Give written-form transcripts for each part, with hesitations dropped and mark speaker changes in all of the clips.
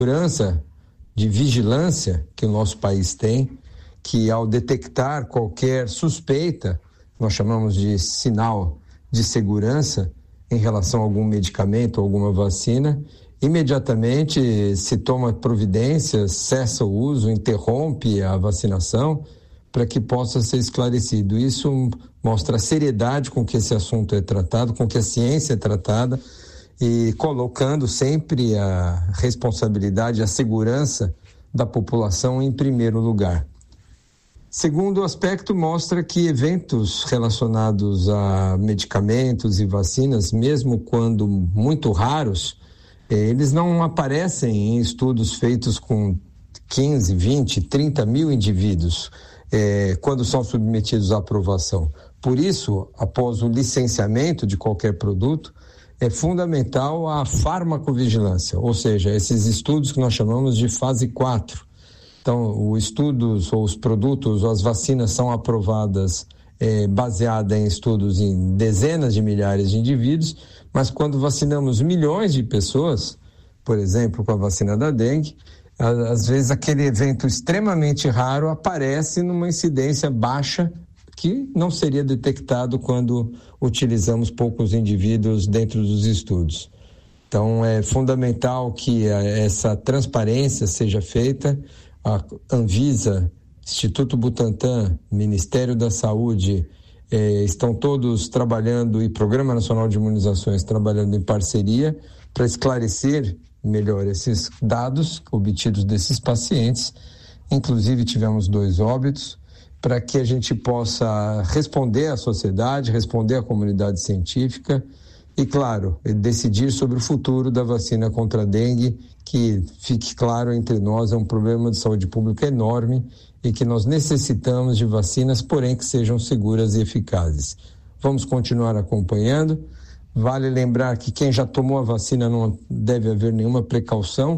Speaker 1: segurança de vigilância que o nosso país tem, que ao detectar qualquer suspeita, nós chamamos de sinal de segurança em relação a algum medicamento ou alguma vacina, imediatamente se toma providências, cessa o uso, interrompe a vacinação para que possa ser esclarecido. Isso mostra a seriedade com que esse assunto é tratado, com que a ciência é tratada, e colocando sempre a responsabilidade, a segurança da população em primeiro lugar. Segundo aspecto, mostra que eventos relacionados a medicamentos e vacinas, mesmo quando muito raros, eles não aparecem em estudos feitos com 15, 20, 30 mil indivíduos, quando são submetidos à aprovação. Por isso, após o licenciamento de qualquer produto, é fundamental a farmacovigilância, ou seja, esses estudos que nós chamamos de fase 4. Então, os estudos ou os produtos ou as vacinas são aprovadas baseada em estudos em dezenas de milhares de indivíduos, mas quando vacinamos milhões de pessoas, por exemplo, com a vacina da dengue, às vezes aquele evento extremamente raro aparece numa incidência baixa que não seria detectado quando utilizamos poucos indivíduos dentro dos estudos. Então, é fundamental que essa transparência seja feita. A Anvisa, Instituto Butantan, Ministério da Saúde, estão todos trabalhando, e Programa Nacional de Imunizações trabalhando em parceria para esclarecer melhor esses dados obtidos desses pacientes. Inclusive, tivemos 2 óbitos, para que a gente possa responder à sociedade, responder à comunidade científica e, claro, decidir sobre o futuro da vacina contra a dengue, que, fique claro entre nós, é um problema de saúde pública enorme e que nós necessitamos de vacinas, porém que sejam seguras e eficazes. Vamos continuar acompanhando. Vale lembrar que quem já tomou a vacina não deve haver nenhuma precaução,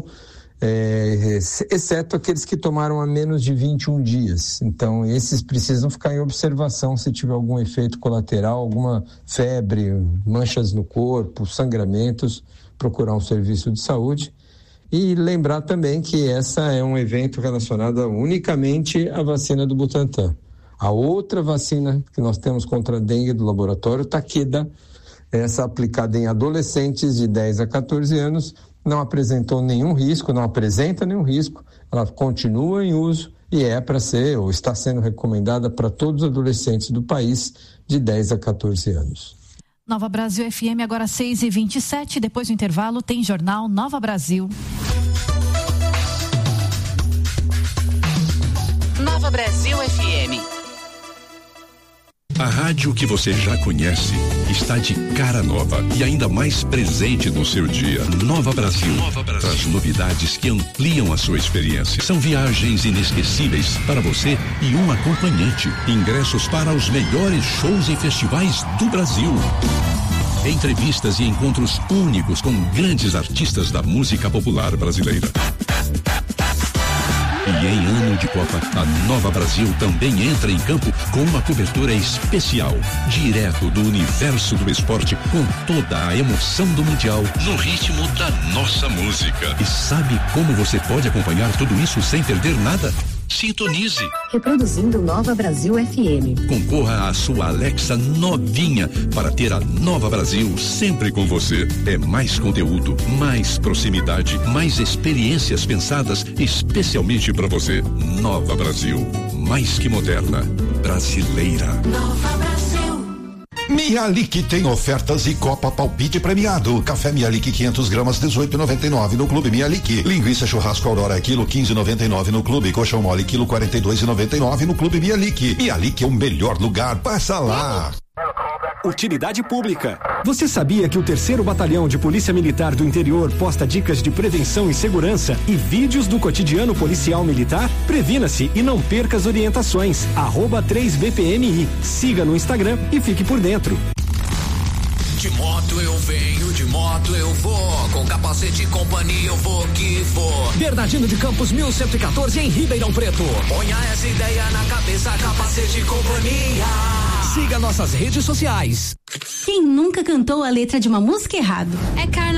Speaker 1: exceto aqueles que tomaram há menos de 21 dias. Então, esses precisam ficar em observação se tiver algum efeito colateral, alguma febre, manchas no corpo, sangramentos, procurar um serviço de saúde. E lembrar também que essa é um evento relacionado unicamente à vacina do Butantan. A outra vacina que nós temos contra a dengue do laboratório Takeda, essa aplicada em adolescentes de 10 a 14 anos, não apresentou nenhum risco, não apresenta nenhum risco, ela continua em uso e é para ser, ou está sendo recomendada para todos os adolescentes do país de 10 a 14 anos.
Speaker 2: Nova Brasil FM, agora 6h27, depois do intervalo tem Jornal Nova Brasil.
Speaker 3: Nova Brasil FM.
Speaker 4: A rádio que você já conhece está de cara nova e ainda mais presente no seu dia. Nova Brasil. Traz novidades que ampliam a sua experiência. São viagens inesquecíveis para você e um acompanhante. Ingressos para os melhores shows e festivais do Brasil. Entrevistas e encontros únicos com grandes artistas da música popular brasileira. E em ano de Copa, a Nova Brasil também entra em campo com uma cobertura especial, direto do universo do esporte, com toda a emoção do Mundial, no ritmo da nossa música. E sabe como você pode acompanhar tudo isso sem perder nada? Sintonize.
Speaker 5: Reproduzindo Nova Brasil FM.
Speaker 4: Concorra à sua Alexa novinha para ter a Nova Brasil sempre com você. É mais conteúdo, mais proximidade, mais experiências pensadas especialmente para você. Nova Brasil, mais que moderna, brasileira.
Speaker 3: Nova Brasil.
Speaker 6: Mialik tem ofertas e Copa Palpite premiado. Café Mialik 500 gramas 18,99 no Clube Mialik. Linguiça churrasco Aurora quilo 15,99 no Clube. Colchão mole quilo 42,99 no Clube Mialik. Mialik é o melhor lugar. Passa lá.
Speaker 7: Utilidade pública. Você sabia que o 3º Batalhão de Polícia Militar do Interior posta dicas de prevenção e segurança e vídeos do cotidiano policial militar? Previna-se e não perca as orientações. @3BPMI. Siga no Instagram e fique por dentro.
Speaker 8: De moto eu venho, de moto eu vou, com capacete e companhia eu vou que vou.
Speaker 7: Bernardino de Campos 1114 em Ribeirão Preto.
Speaker 8: Ponha essa ideia na cabeça, capacete e companhia.
Speaker 7: Siga nossas redes sociais.
Speaker 5: Quem nunca cantou a letra de uma música errado?
Speaker 9: É carnaval.